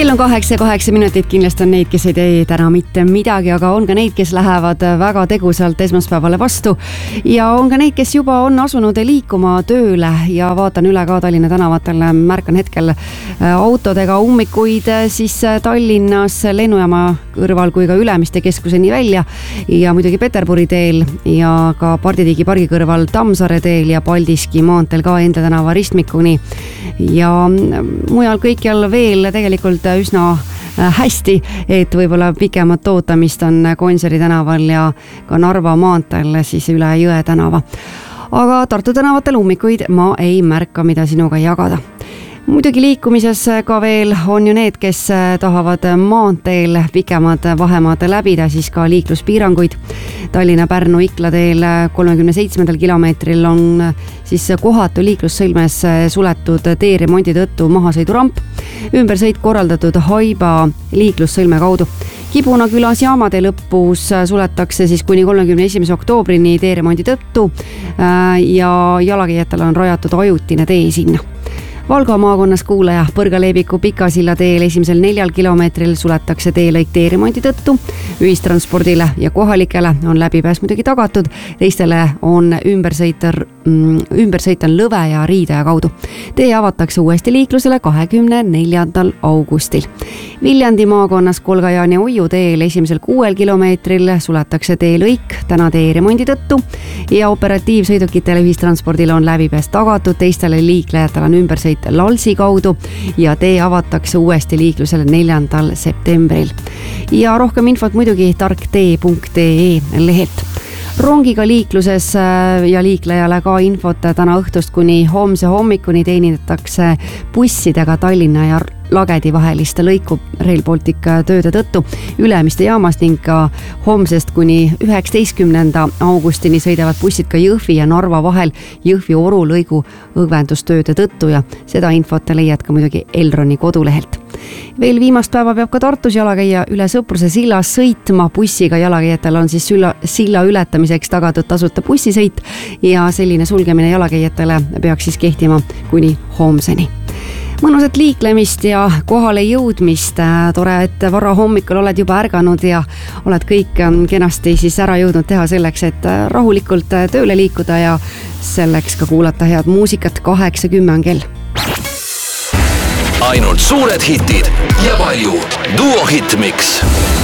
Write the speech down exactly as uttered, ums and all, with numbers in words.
Kell on kaheksa ja kaheksa minutit, kindlasti on neid, kes ei tee täna mitte midagi, aga on ka neid, kes lähevad väga tegusalt esmaspäevale vastu ja on ka neid, kes juba on asunud liikuma tööle ja vaatan üle ka Tallinna tänavatel, märkan hetkel autodega ummikuid siis Tallinnas lennujaama kõrval kui ka Ülemiste keskuseni välja ja muidugi Peterburi teel ja ka Parditiigi pargi kõrval Tammsaare teel ja Paldiski maanteel ka Enda tänava ristmikuni ja mujal kõikjal veel tegelikult üsna hästi, et võib-olla pikemat ootamist on Gonsiori tänaval ja ka Narva maanteel siis üle Jõe tänava. Aga Tartu tänavatel ummikuid ma ei märka, mida sinuga jagada. Muidugi liikumises ka veel on ju need, kes tahavad maanteel pikemad vahemaad läbida, siis ka liikluspiiranguid. Tallinna-Pärnu Ikla teel kolmekümne seitsmendal kilomeetril on siis kohatu liiklussõlmes suletud teeremondi tõttu mahasõiduramp. Ümbersõit korraldatud Haiba liiklussõlme kaudu. Kibuna külas Jaamatee lõpus suletakse siis kuni kolmekümne esimese oktoobrini teeremondi tõttu ja jalakäijatele on rajatud ajutine tee sinna. Valga maakonnas kuulaja Põrga-Leebiku Pikasilla teel esimesel neljal kilomeetril suletakse teelõik teeremondi tõttu. Ühistranspordile ja kohalikele on läbipääs muidugi tagatud. Teistele on ümbersõit, ümbersõit on Lõve ja Riidaja kaudu. Tee avatakse uuesti liiklusele kahekümne neljandal augustil. Viljandi maakonnas Kolga-Jaani Oiu teel esimesel kuuel kilomeetril suletakse teelõik täna teeremondi tõttu ja operatiivsõidukitele ühistranspordile on läbipääs tagatud. Teistele liiklejatele on ümbersõit Lalsi kaudu ja tee avatakse uuesti liiklusele neljandal septembril. Ja rohkem infot muidugi tarktee punkt ee lehelt. Rongiga liikluses ja liiklejale ka infot täna õhtust kuni homse hommikuni teenindatakse bussidega Tallinna ja Lagedi vahelist lõiku Rail Baltic tööde tõttu Ülemiste jaamast ning ka homsest kuni üheksateistkümnenda augustini sõidavad bussid ka Jõhvi ja Narva vahel Jõhvi-Oru lõigu õgvendustööde tõttu ja seda infot leiad ka muidugi Elroni kodulehelt. Veel viimast päeva peab ka Tartus jalakäija üle Sõpruse silla sõitma bussiga. Jalakäijatel on siis silla, silla ületamiseks tagatud tasuta bussisõit ja selline sulgemine jalakäijatele peaks siis kehtima kuni homseni. Mõnusat liiklemist ja kohale jõudmist. Tore, et vara hommikul oled juba ärganud ja oled kõik kenasti siis ära jõudnud teha selleks, et rahulikult tööle liikuda ja selleks ka kuulata head muusikat. kaheksakümmend on kell. Ainult suured hitid ja palju Duo Hitmix.